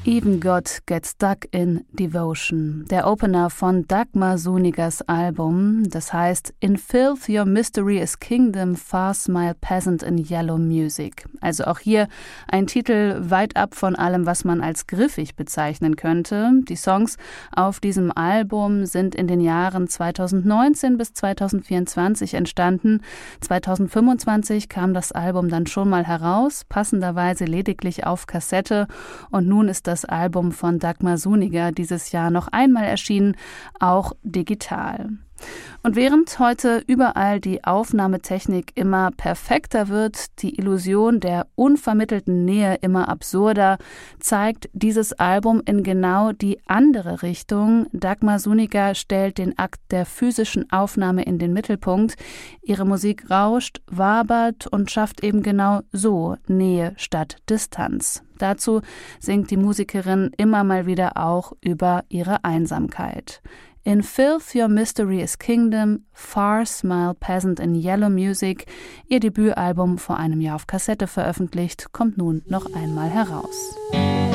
Even God Gets Stuck in Devotion, der Opener von Dagmar Sunigers Album, das heißt In Filth Your Mysterious Kingdom, Far Smile Peasant in Yellow Music. Also auch hier ein Titel weit ab von allem, was man als griffig bezeichnen könnte. Die Songs auf diesem Album sind in den Jahren 2019 bis 2024 entstanden. 2025 kam das Album dann schon mal heraus, passenderweise lediglich auf Kassette, und nun ist das Album von Dagmar Suniger dieses Jahr noch einmal erschienen, auch digital. Und während heute überall die Aufnahmetechnik immer perfekter wird, die Illusion der unvermittelten Nähe immer absurder, zeigt dieses Album in genau die andere Richtung. Dagmar Suniger stellt den Akt der physischen Aufnahme in den Mittelpunkt. Ihre Musik rauscht, wabert und schafft eben genau so Nähe statt Distanz. Dazu singt die Musikerin immer mal wieder auch über ihre Einsamkeit. In Filth Your Mysterious Kingdom, Far Smile Peasant in Yellow Music, ihr Debütalbum vor einem Jahr auf Kassette veröffentlicht, kommt nun noch einmal heraus.